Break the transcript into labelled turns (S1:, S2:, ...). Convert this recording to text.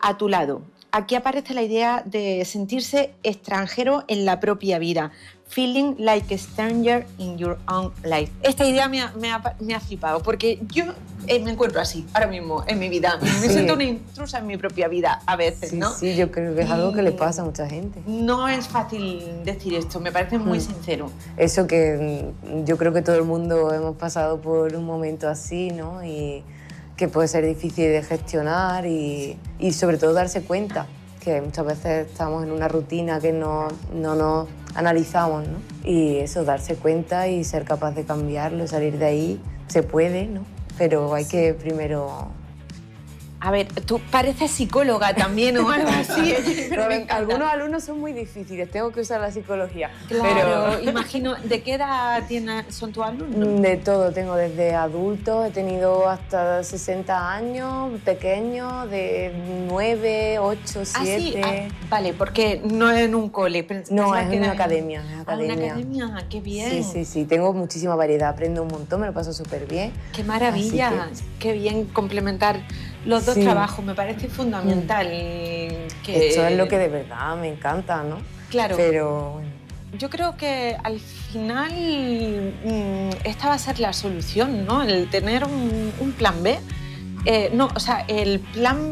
S1: a tu lado. Aquí aparece la idea de sentirse extranjero en la propia vida. Feeling like a stranger in your own life. Esta idea me ha flipado, porque yo me encuentro así, ahora mismo, en mi vida. Me siento una intrusa en mi propia vida, a veces,
S2: sí,
S1: ¿no?
S2: Sí, yo creo que es algo que le pasa a mucha gente.
S1: No es fácil decir esto, me parece muy sincero.
S2: Eso que yo creo que todo el mundo hemos pasado por un momento así, ¿no? Y que puede ser difícil de gestionar y sobre todo darse cuenta que muchas veces estamos en una rutina que no nos analizamos, ¿no? Y eso, darse cuenta y ser capaz de cambiarlo, salir de ahí, se puede, ¿no? Pero hay que primero...
S1: A ver, tú pareces psicóloga también o algo así.
S2: Algunos alumnos son muy difíciles, tengo que usar la psicología.
S1: Claro, pero... imagino, ¿de qué edad son tus alumnos?
S2: De todo, tengo desde adultos, he tenido hasta 60 años, pequeños, de 9, 8, 7...
S1: ¿Ah, sí? Vale, porque no es en un cole.
S2: No, es en una academia.
S1: ¿Una academia? ¡Qué bien!
S2: Sí, tengo muchísima variedad, aprendo un montón, me lo paso súper bien.
S1: ¡Qué maravilla! ¡Qué bien complementar los dos trabajos! Me parece fundamental.
S2: Esto es lo que de verdad me encanta, ¿no?
S1: Claro.
S2: Pero bueno.
S1: Yo creo que al final esta va a ser la solución, ¿no? El tener un plan B. No, o sea, el plan